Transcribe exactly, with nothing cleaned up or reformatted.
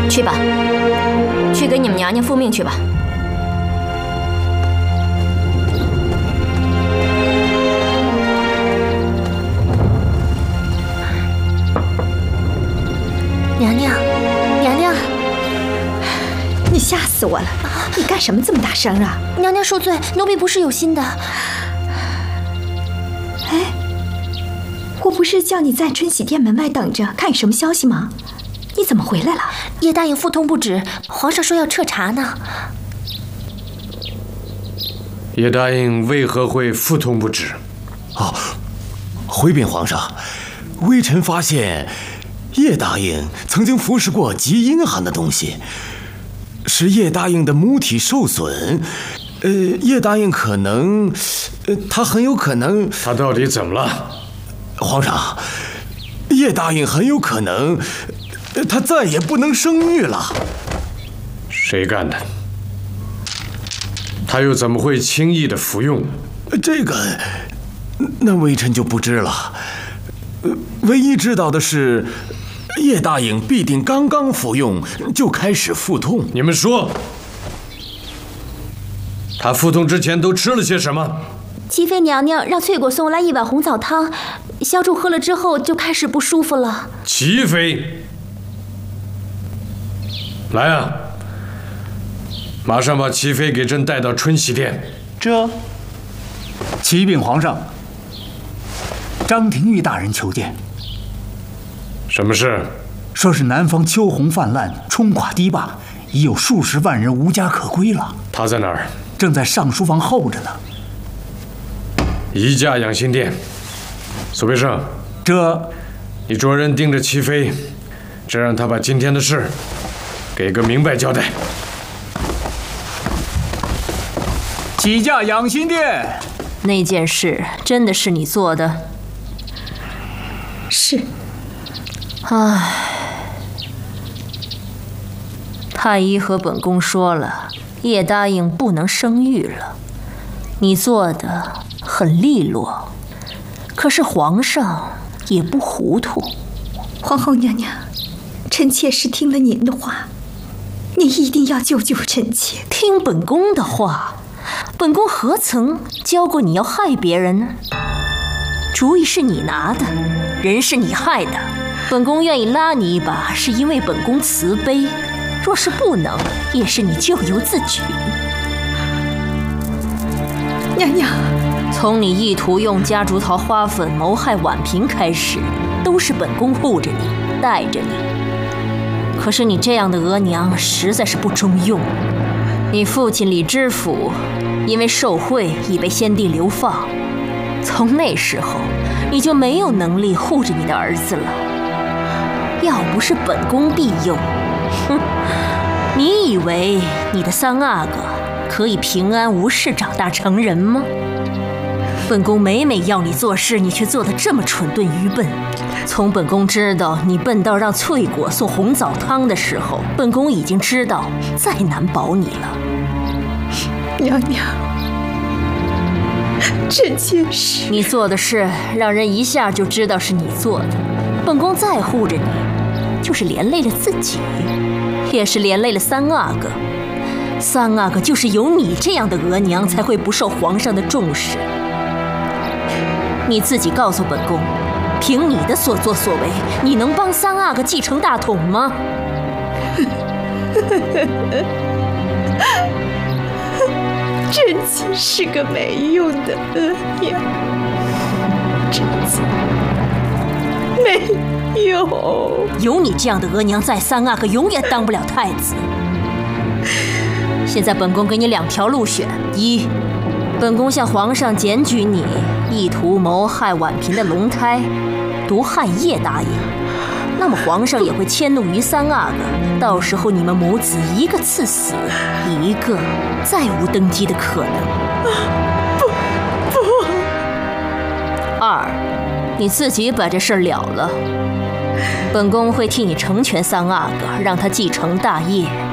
去吧，去给你们娘娘复命去吧。 娘娘，娘娘， 你吓死我了！你干什么这么大声啊？ 娘娘恕罪，奴婢不是有心的。 哎，我不是叫你在春喜殿门外等着，看有什么消息吗？你怎么回来了？ 叶大营腹痛不止，皇上说要彻查呢。 叶大营为何会腹痛不止？ 哦，回禀皇上，微臣发现叶大营曾经服食过极阴寒的东西，使叶大营的母体受损。呃，叶大营可能，呃，他很有可能…… 他到底怎么了？ 皇上，叶大营很有可能。他再也不能生育了。 谁干的？他又怎么会轻易的服用？ 这个，那微臣就不知了。唯一知道的是，叶大营必定刚刚服用就开始腹痛。 你们说，他腹痛之前都吃了些什么？ 齐妃娘娘让翠果送来一碗红枣汤，小主喝了之后就开始不舒服了。 齐妃。来啊！马上把齐妃给朕带到春喜殿。 这，启禀皇上，张廷玉大人求见。 什么事？ 说是南方秋洪泛滥，冲垮堤坝，已有数十万人无家可归了。 他在哪儿？ 正在上书房候着呢。 移驾养心殿。苏培盛， 这， 你着人盯着齐妃，这让他把今天的事给个明白交代。 起驾养心殿。 那件事真的是你做的？ 是。 唉，太医和本宫说了，叶答应不能生育了。你做的很利落，可是皇上也不糊涂。 皇后娘娘，臣妾是听了您的话。你一定要救救臣妾！ 听本宫的话，本宫何曾教过你要害别人呢？主意是你拿的，人是你害的。本宫愿意拉你一把，是因为本宫慈悲；若是不能，也是你咎由自取。 娘娘， 从你意图用夹竹桃花粉谋害婉嫔开始，都是本宫护着你，带着你。可是你这样的额娘实在是不中用。你父亲李知府因为受贿已被先帝流放，从那时候你就没有能力护着你的儿子了。要不是本宫庇佑，哼，你以为你的三阿哥可以平安无事长大成人吗？本宫每每要你做事，你却做得这么蠢钝愚笨。从本宫知道你笨到让翠果送红枣汤的时候，本宫已经知道再难保你了。 娘娘，臣妾是…… 你做的事让人一下就知道是你做的。本宫再护着你，就是连累了自己，也是连累了三阿哥。三阿哥就是有你这样的额娘才会不受皇上的重视。你自己告诉本宫，凭你的所作所为，你能帮三阿哥继承大统吗？ 臣妾是个没用的额娘，臣妾没有。 有你这样的额娘在，三阿哥永远当不了太子。现在本宫给你两条路选：一，本宫向皇上检举你意图谋害婉嫔的龙胎，毒害叶答应，那么皇上也会迁怒于三阿哥，到时候你们母子一个赐死，一个再无登基的可能。 不不。 二，你自己把这事儿了了，本宫会替你成全三阿哥，让他继承大业。